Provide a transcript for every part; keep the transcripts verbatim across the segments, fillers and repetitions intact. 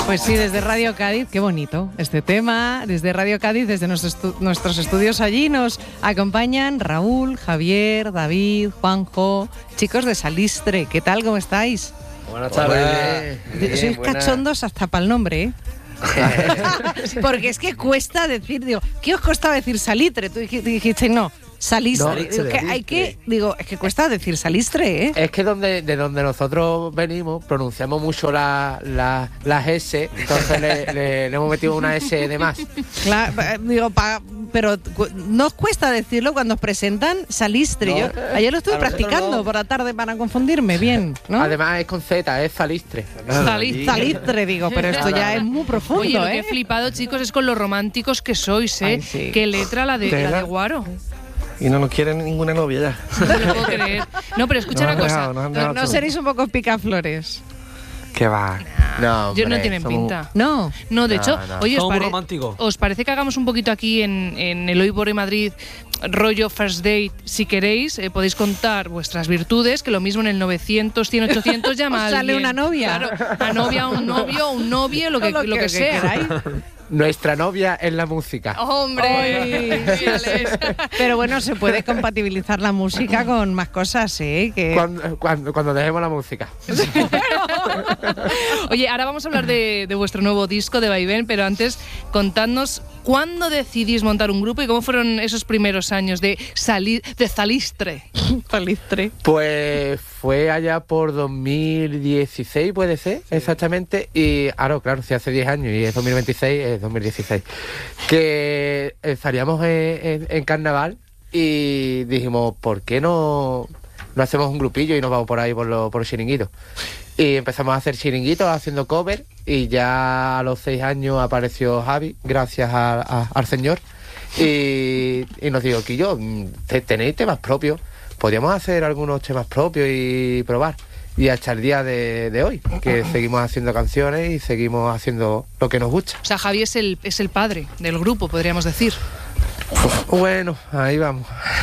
Pues sí, desde Radio Cádiz, qué bonito este tema. Desde Radio Cádiz, desde nuestros, estu- nuestros estudios allí, nos acompañan Raúl, Javier, David, Juanjo, chicos de Salistre. ¿Qué tal? ¿Cómo estáis? Buenas tardes. Sois Bien, buena. cachondos hasta para el nombre, ¿eh? Porque es que cuesta decir, digo, ¿qué os costaba decir Salitre? Tú dijiste, dijiste no, Salistre. No, Digo, que hay que, digo, es que cuesta decir Salistre, ¿eh? Es que donde, de donde nosotros venimos pronunciamos mucho la, la, las S, entonces le, le, le hemos metido una S de más. Claro, digo, pa, pero cu- no os cuesta decirlo cuando os presentan Salistre. No. Yo ayer lo estuve A nosotros practicando no. por la tarde para confundirme bien, ¿no? Además es con Z, es Salistre. Sali- Salistre, digo, pero esto ya es muy profundo, Oye, lo que ¿eh? he flipado, chicos, es con lo románticos que sois, ¿eh? Ay, sí. Qué letra la de, ¿De la de verdad? Guaro. Y no nos quieren ninguna novia ya. No lo puedo creer. No, pero escucha Nos una han cosa. dejado, nos han No, dejado no todo. seréis un poco picaflores. ¿Qué va? No, Yo no hombre, tienen somos- pinta. No. No, de No, hecho, no. oye, ¿os, Somos muy pare- románticos. ¿os parece que hagamos un poquito aquí en, en el Hoy por Hoy Madrid rollo first date? Si queréis, eh, podéis contar vuestras virtudes, que lo mismo en el novecientos, cien, ochocientos llama Os a sale alguien. una novia. Claro, una novia, un novio, un novio, lo que, Todo lo que, sea. queráis. Nuestra novia es la música. ¡Hombre! Ay. Mírales. Pero bueno, se puede compatibilizar la música con más cosas, ¿eh? Que... Cuando, cuando, cuando dejemos la música. Oye, ahora vamos a hablar de, de vuestro nuevo disco de Vaivén, pero antes contadnos cuándo decidís montar un grupo y cómo fueron esos primeros años de, sali- de Salistre. Salistre. Pues fue allá por dos mil dieciséis, puede ser, exactamente. Y ahora, claro, si hace diez años y es dos mil veintiséis, es dos mil dieciséis. Que estaríamos en, en- en carnaval y dijimos, ¿por qué no, no hacemos un grupillo y nos vamos por ahí por los, por los chiringuitos? Y empezamos a hacer chiringuitos haciendo cover y ya a los seis años apareció Javi, gracias a- a- al señor. Y, y nos dijo, que yo, tenéis temas propios, podríamos hacer algunos temas propios y probar. Y hasta el día de, de hoy, que seguimos haciendo canciones y seguimos haciendo lo que nos gusta. O sea, Javi es el, es el padre del grupo, podríamos decir. Bueno, ahí vamos.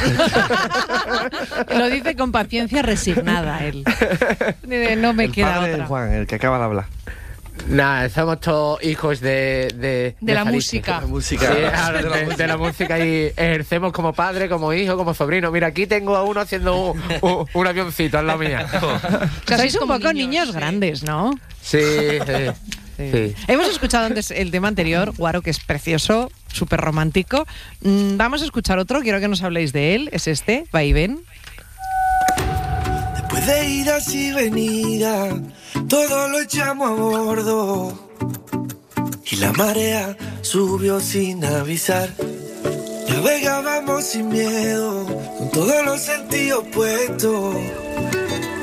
Lo dice con paciencia resignada él. Dice, no me El queda padre de otra. Juan, el que acaba de hablar. Nada, somos todos hijos de... De, De la Salistre. música. La música. Sí, ahora, de, de la música y ejercemos como padre, como hijo, como sobrino. Mira, aquí tengo a uno haciendo un, un, un avioncito en la mía. O sea, Sois un como poco niños, sí. grandes, ¿no? Sí, sí. Sí. Hemos escuchado antes el tema anterior, Guaro, que es precioso, súper romántico. Mm, vamos a escuchar otro, quiero que nos habléis de él. Es este, Vaivén. Después de idas y venidas, todo lo echamos a bordo. Y la marea subió sin avisar. Navegábamos sin miedo, con todos los sentidos puestos.